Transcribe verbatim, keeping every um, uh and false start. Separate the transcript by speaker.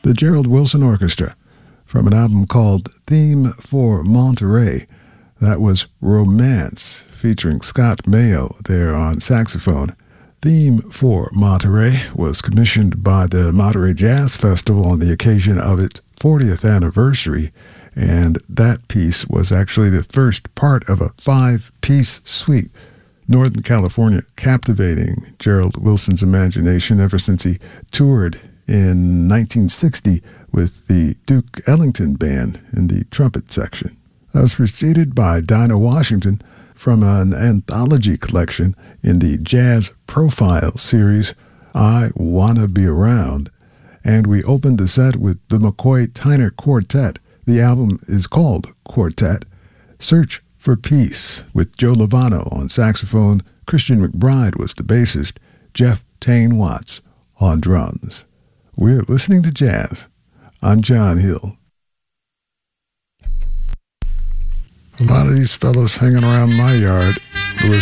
Speaker 1: the Gerald Wilson Orchestra, from an album called Theme for Monterey. That was Romance, featuring Scott Mayo there on saxophone. Theme for Monterey was commissioned by the Monterey Jazz Festival on the occasion of its fortieth anniversary, and that piece was actually the first part of a five-piece suite. Northern California captivating Gerald Wilson's imagination ever since he toured in nineteen sixty with the Duke Ellington Band in the trumpet section. That was preceded by Dinah Washington from an anthology collection in the Jazz Profile series, I Wanna Be Around. And we opened the set with the McCoy Tyner Quartet. The album is called Quartet. Search for Peace, with Joe Lovano on saxophone, Christian McBride was the bassist, Jeff Tane Watts on drums. We're listening to jazz. I'm John Hill. A lot of these fellows hanging around my yard